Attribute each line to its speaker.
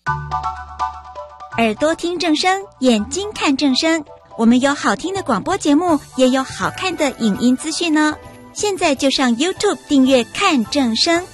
Speaker 1: 耳朵听正声，眼睛看正声，我们有好听的广播节目，也有好看的影音资讯呢。现在就上 YouTube 订阅看正声，